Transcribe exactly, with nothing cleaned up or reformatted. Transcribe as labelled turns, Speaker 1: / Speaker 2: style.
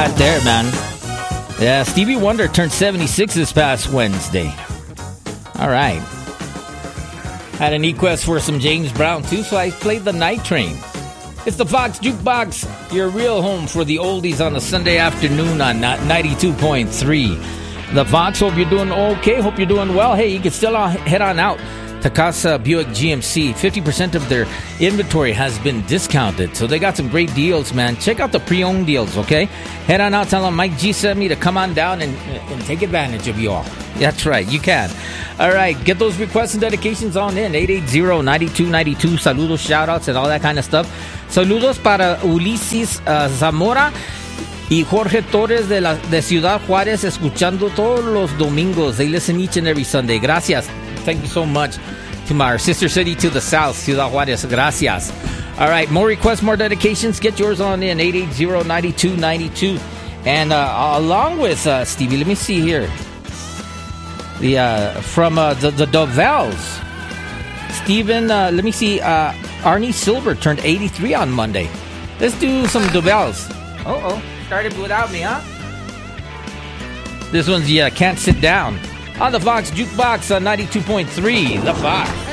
Speaker 1: right there, man. Yeah, Stevie Wonder turned seventy-six this past Wednesday. All right. Had an request for some James Brown, too, so I played The Night Train. It's the Fox Jukebox, your real home for the oldies on a Sunday afternoon on ninety-two point three. The Fox, hope you're doing okay. Hope you're doing well. Hey, you can still head on out to Casa Buick G M C. fifty percent of their inventory has been discounted, so they got some great deals, man. Check out the pre-owned deals, okay? Head on out, tell them Mike G sent me to come on down and, and take advantage of you all. That's right, you can. All right, get those requests and dedications on in. eight eight zero, nine two nine two. Saludos, shout-outs, and all that kind of stuff. Saludos para Ulises uh, Zamora y Jorge Torres de, la, de Ciudad Juárez, escuchando todos los domingos. They listen each and every Sunday. Gracias. Thank you so much to my sister city to the south, Ciudad Juárez. Gracias. All right, more requests, more dedications. Get yours on in. eight eight zero, nine two nine two. And uh, along with uh, Stevie, let me see here. The uh, from uh, the, the Dovels. Steven, uh, let me see. Uh, Arnie Silver turned eighty-three on Monday. Let's do some Dovels. Uh-oh. Started without me, huh? This one's, yeah, Can't Sit Down. On the Fox Jukebox on ninety-two point three. The Fox.